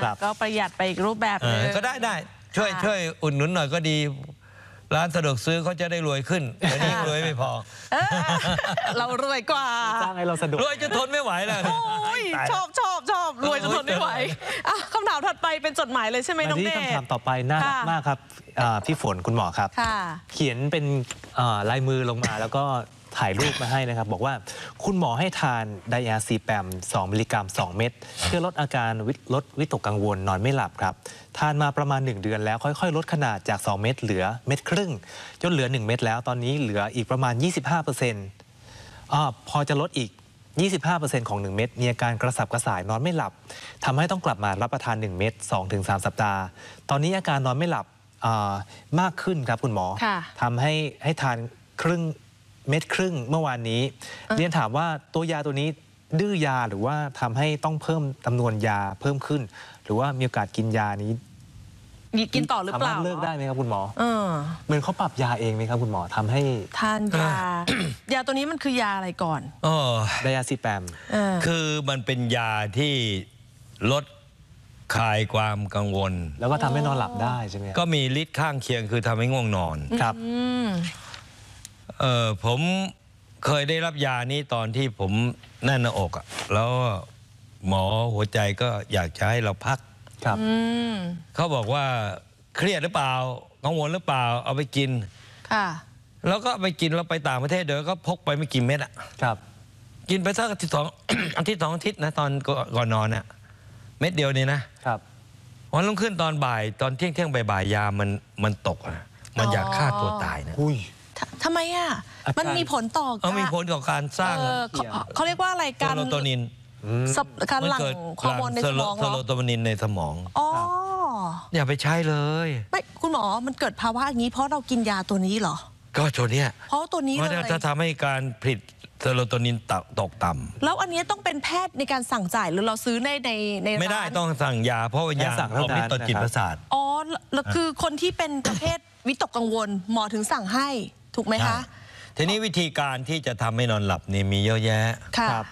ก็ประหยัดไปอีกรูปแบบนึงก็ได้ช่วยอุดหนุนหน่อยก็ดีร้านสะดวกซื้อเขาจะได้รวยขึ้นแต่นี่รวยไม่พอเรารวยกว่าจ้างให้เราสะดวกรวยจนทนไม่ไหวแล้วชอบรวยจนทนไม่ไหวคำถามถัดไปเป็นจดหมายเลยใช่ไหมน้องเนธคำถามต่อไปน่ารักมากครับพี่ฝนคุณหมอครับเขียนเป็นลายมือลงมาแล้วก็ถ่ายรูปมาให้นะครับบอกว่าคุณหมอให้ทานไดอาซีแปม2 มิลลิกรัม 2 เม็ดเพื่อลดอาการลดวิตกกังวลนอนไม่หลับครับทานมาประมาณ1 เดือนแล้วค่อยๆลดขนาดจาก2 เม็ดเหลือ1.5 เม็ดจนเหลือ1 เม็ดแล้วตอนนี้เหลืออีกประมาณ 25%พอจะลดอีก 25% ของ1 เม็ดมีอาการกระสับกระส่ายนอนไม่หลับทำให้ต้องกลับมารับประทาน1 เม็ด 2-3 สัปดาห์ตอนนี้อาการนอนไม่หลับมากขึ้นครับคุณหมอทำให้ทาน1 เม็ดเมื่อวานนี้เรียนถามว่าตัวยาตัวนี้ดื้อยาหรือว่าทำให้ต้องเพิ่มจำนวนยาเพิ่มขึ้นหรือว่ามีโอกาสกินยานี้กินต่อหรือเปล่าเลิกได้ไหมครับคุณหมอเหมือนเขาปรับยาเองไหมครับคุณหมอทำให้ทานยาตัวนี้มันคือยาอะไรก่อนไดอาซีแปมคือมันเป็นยาที่ลดคลายความกังวลแล้วก็ทำให้นอนหลับได้ใช่ไหมก็มีฤทธิ์ข้างเคียงคือทำให้ง่วงนอนครับผมเคยได้รับยานี้ตอนที่ผมแน่นหน้าอกแล้วหมอหัวใจก็อยากจะให้เราพักครับเขาบอกว่าเครียดหรือเปล่ากังวลหรือเปล่าเอาไปกินค่ะแล้วก็ไปกินเราไปต่างประเทศเดี๋ยวก็พกไปไม่กี่เม็ดครับกินไปสัก2 อาทิตย์ 2 อาทิตย์นะตอนก่อนนอนเม็ดเดียวนี่นะครับวันรุ่งขึ้นตอนบ่ายตอนเที่ยงบ่ายยามันตกมันอยากฆ่าตัวตายนะทำไมมันมีผลต่อมีผลต่อการสร้างเขาเรียกว่าอะไรการโซโลโทนินการหลั่งฮอร์โมนในสมองโซโลโทนินในสมองอย่าไปใช้เลยไม่คุณหมอมันเกิดภาวะอย่างนี้เพราะเรากินยาตัวนี้เหรอก็ตัวเนี้ยเพราะตัวนี้เลยจะทำให้การผลิตโซโลโทนินตกต่ำแล้วอันนี้ต้องเป็นแพทย์ในการสั่งจ่ายหรือเราซื้อในร้านไม่ได้ต้องสั่งยาเพราะว่ายาเอาไปต่อจิตประสาทแล้วคือคนที่เป็นประเภทวิตกกังวลหมอถึงสั่งให้ถูกไหมคะทีนี้วิธีการที่จะทำให้นอนหลับนี่มีเยอะแยะครับ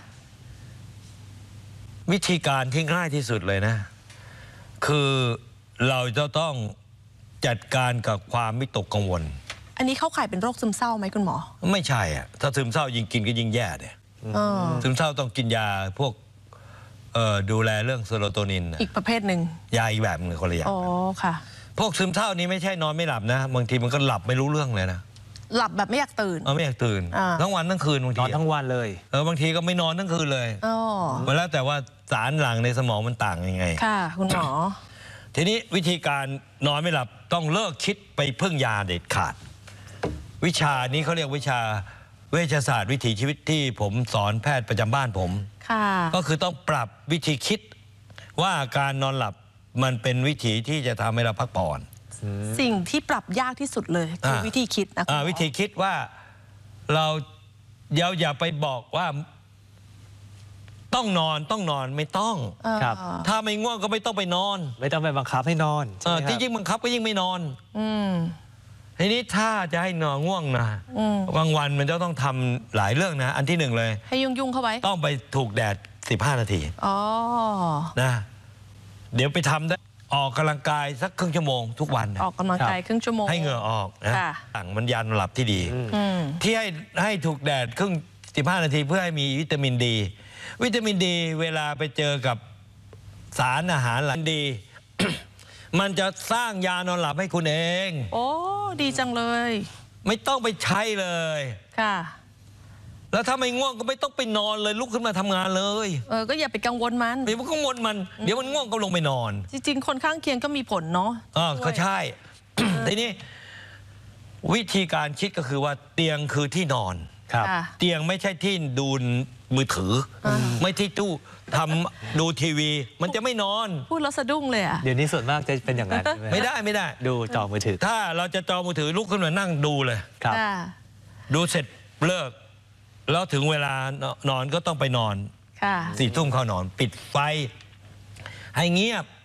วิธีการที่ง่ายที่สุดเลยนะคือเราจะต้องจัดการกับความวิตกกังวลอันนี้เข้าข่ายเป็นโรคซึมเศร้าไหมคุณหมอไม่ใช่ถ้าซึมเศร้ายิ่งกินก็ยิ่งแย่เนี่ยซึมเศร้าต้องกินยาพวกดูแลเรื่องโซโรโทนินอีกประเภทหนึ่งยาอีกแบบหนึ่งคนละอย่างค่ะพวกซึมเศร้านี้ไม่ใช่นอนไม่หลับนะบางทีมันก็หลับไม่รู้เรื่องเลยนะหลับแบบไม่อยากตื่นไม่อยากตื่นทั้งวันทั้งคืนบางทีนอนทั้งวันเลยบางทีก็ไม่นอนทั้งคืนเลยแล้วแต่ว่าสารหลั่งในสมองมันต่างยังไงค่ะคุณหมอทีนี้วิธีการนอนไม่หลับต้องเลิกคิดไปพึ่งยาเด็ดขาดวิชานี้เขาเรียกวิชาเวชศาสตร์วิถีชีวิตที่ผมสอนแพทย์ประจำบ้านผมก็คือต้องปรับวิธีคิดว่าการนอนหลับมันเป็นวิธีที่จะทำให้เราพักผ่อนสิ่งที่ปรับยากที่สุดเลยคือวิธีคิดนะวิธีคิดว่าเราอย่าไปบอกว่าต้องนอนไม่ต้องครับถ้าไม่ง่วงก็ไม่ต้องไปนอนไม่ต้องไปบังคับให้นอนที่ยิ่งบังคับก็ยิ่งไม่นอนทีนี้ถ้าจะให้นอนง่วงนะบางวันมันจะต้องทำหลายเรื่องนะอันที่1เลยให้ยุ่งเข้าไปต้องไปถูกแดด15 นาทีนะเดี๋ยวไปทำได้ออกกำลังกายสักครึ่งชั่วโมงทุกวันออกกำลังกายครึ่งชั่วโมงให้เหงื่อออกนะต่างมันยานหลับที่ดีที่ให้ถูกแดดครึ่ง15 นาทีเพื่อให้มีวิตามินดีเวลาไปเจอกับสารอาหารหลังดี มันจะสร้างยานอนหลับให้คุณเองโอ้ดีจังเลยไม่ต้องไปใช้เลยค่ะแล้วถ้าไม่ง่วงก็ไม่ต้องไปนอนเลยลุกขึ้นมาทำงานเลยก็อย่าไปกังวลมันเดี๋ยวมันกังวลมันเดี๋ยวมันง่วงก็ลงไปนอนจริงๆคนข้างเคียงก็มีผลเนาะก็ใช่ ทีนี้วิธีการคิดก็คือว่าเตียงคือที่นอนเตียงไม่ใช่ที่ดูมือถือไม่ที่ตู้ทำดูทีวีมันจะไม่นอนพูดแล้วสะดุ้งเลยเดี๋ยวนี้ส่วนมากจะเป็นอย่างนั้นไม่ได้ดูจอมือถือถ้าเราจะจอมือถือลุกขึ้นมานั่งดูเลยดูเสร็จเลิกแล้วถึงเวลานอนก็ต้องไปนอน4 ทุ่มเข้านอนปิดไฟให้เงียบ